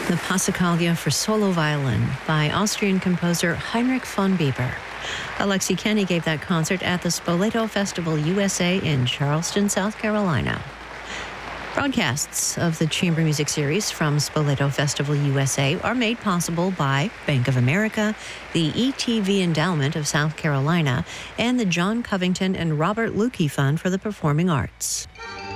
The Passacaglia for solo violin by Austrian composer Heinrich von Bieber. Alexi Kenny gave that concert at the Spoleto Festival USA in Charleston, South Carolina. Broadcasts of the Chamber Music Series from Spoleto Festival USA are made possible by Bank of America, the ETV Endowment of South Carolina, and the John Covington and Robert Lukey Fund for the Performing Arts.